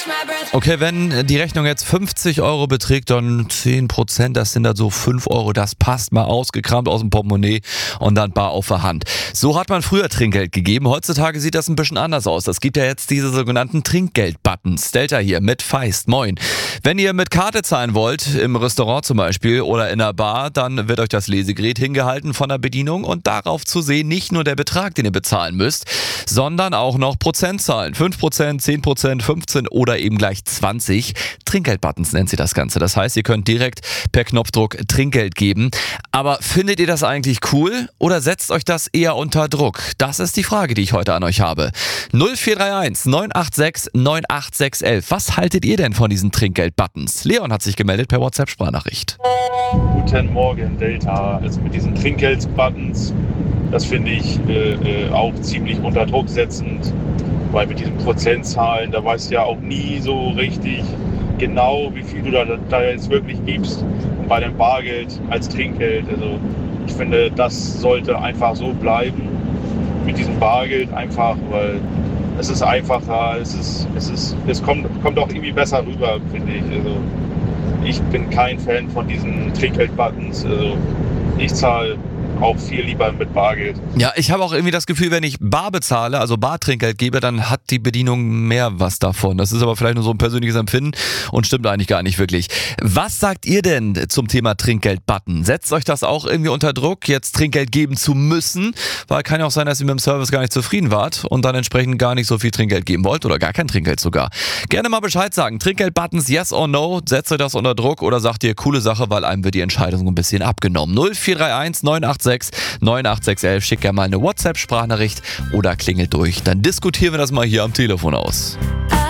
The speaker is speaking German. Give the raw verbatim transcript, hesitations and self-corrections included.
Okay, wenn die Rechnung jetzt fünfzig Euro beträgt, dann zehn Prozent, das sind dann so fünf Euro. Das passt mal ausgekramt aus dem Portemonnaie und dann bar auf der Hand. So hat man früher Trinkgeld gegeben. Heutzutage sieht das ein bisschen anders aus. Es gibt ja jetzt diese sogenannten Trinkgeld-Buttons. Delta hier mit Feist. Moin. Wenn ihr mit Karte zahlen wollt, im Restaurant zum Beispiel oder in der Bar, dann wird euch das Lesegerät hingehalten von der Bedienung und darauf zu sehen, nicht nur der Betrag, den ihr bezahlen müsst, sondern auch noch Prozentzahlen. fünf Prozent, zehn Prozent, fünfzehn oder eben gleich zwanzig. Trinkgeld-Buttons nennt sie das Ganze. Das heißt, ihr könnt direkt per Knopfdruck Trinkgeld geben. Aber findet ihr das eigentlich cool oder setzt euch das eher unter Druck? Das ist die Frage, die ich heute an euch habe. null vier drei eins neun acht sechs neun acht sechs eins. Was haltet ihr denn von diesen Trinkgeld-Buttons? Leon hat sich gemeldet per WhatsApp-Sprachnachricht. Guten Morgen, Delta. Also mit diesen Trinkgeld-Buttons, das finde ich äh, äh, auch ziemlich unter Druck setzend. Weil mit diesen Prozentzahlen, da weißt du ja auch nie so richtig genau, wie viel du da, da jetzt wirklich gibst. Und bei dem Bargeld als Trinkgeld, also ich finde, das sollte einfach so bleiben mit diesem Bargeld einfach, weil es ist einfacher, es ist, es ist, es kommt, kommt auch irgendwie besser rüber, finde ich. Also ich bin kein Fan von diesen Trinkgeld-Buttons. Also ich zahle auch viel lieber mit Bargeld. Ja, ich habe auch irgendwie das Gefühl, wenn ich bar bezahle, also Bartrinkgeld gebe, dann hat die Bedienung mehr was davon. Das ist aber vielleicht nur so ein persönliches Empfinden und stimmt eigentlich gar nicht wirklich. Was sagt ihr denn zum Thema Trinkgeld-Button? Setzt euch das auch irgendwie unter Druck, jetzt Trinkgeld geben zu müssen? Weil kann ja auch sein, dass ihr mit dem Service gar nicht zufrieden wart und dann entsprechend gar nicht so viel Trinkgeld geben wollt oder gar kein Trinkgeld sogar. Gerne mal Bescheid sagen. Trinkgeld-Buttons, yes or no? Setzt euch das unter Druck oder sagt ihr, coole Sache, weil einem wird die Entscheidung ein bisschen abgenommen. null vier drei eins neun acht sechs neun acht sechs eins. Schickt gerne mal eine WhatsApp-Sprachnachricht oder klingelt durch. Dann diskutieren wir das mal hier am Telefon aus.